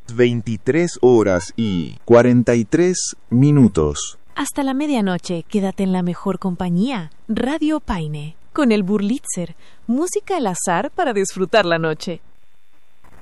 23:43. Hasta la medianoche, quédate en la mejor compañía. Radio Paine, con el Burlitzer, música al azar para disfrutar la noche.